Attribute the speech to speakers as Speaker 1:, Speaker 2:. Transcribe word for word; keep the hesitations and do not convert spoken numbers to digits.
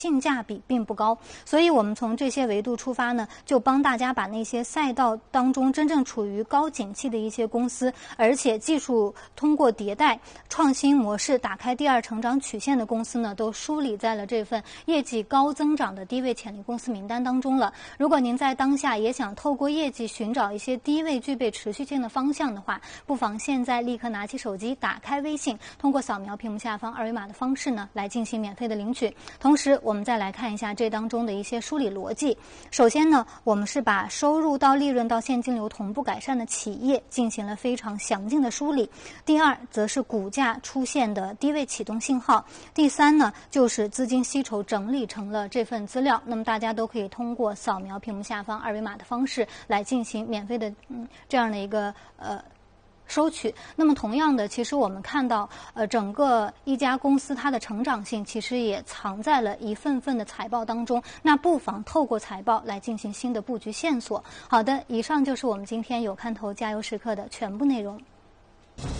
Speaker 1: 性价比并不高，所以我们从这些维度出发呢，就帮大家把那些赛道当中真正处于高景气的一些公司，而且技术通过迭代、创新模式打开第二成长曲线的公司呢，都梳理在了这份业绩高增长的低位潜力公司名单当中了。如果您在当下也想透过业绩寻找一些低位具备持续性的方向的话，不妨现在立刻拿起手机，打开微信，通过扫描屏幕下方二维码的方式呢，来进行免费的领取。同时，我们再来看一下这当中的一些梳理逻辑。首先呢，我们是把收入到利润到现金流同步改善的企业进行了非常详尽的梳理。第二，则是股价出现的低位启动信号。第三呢，就是资金吸筹整理成了这份资料。那么大家都可以通过扫描屏幕下方二维码的方式来进行免费的嗯这样的一个呃。收取。那么同样的，其实我们看到，呃，整个一家公司它的成长性其实也藏在了一份份的财报当中。那不妨透过财报来进行新的布局线索。好的，以上就是我们今天有看头加油时刻的全部内容。